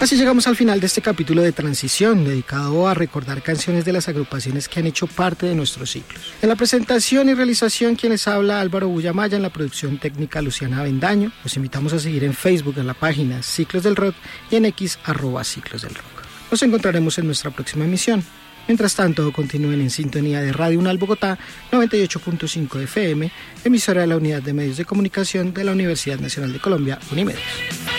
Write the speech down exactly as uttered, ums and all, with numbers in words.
Así llegamos al final de este capítulo de Transición, dedicado a recordar canciones de las agrupaciones que han hecho parte de nuestros ciclos. En la presentación y realización, quienes habla Álvaro Bullamaya, en la producción técnica Luciana Avendaño. Los invitamos a seguir en Facebook en la página Ciclos del Rock y en X arroba Ciclos del Rock. Nos encontraremos en nuestra próxima emisión. Mientras tanto, continúen en sintonía de Radio UNAL Bogotá, noventa y ocho punto cinco F M, emisora de la Unidad de Medios de Comunicación de la Universidad Nacional de Colombia, Unimedios.